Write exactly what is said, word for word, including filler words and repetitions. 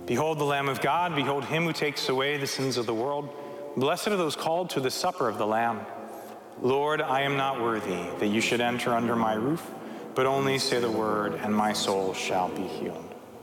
Behold the Lamb of God, behold him who takes away the sins of the world. Blessed are those called to the supper of the Lamb. Lord, I am not worthy that you should enter under my roof, but only say the word, and my soul shall be healed.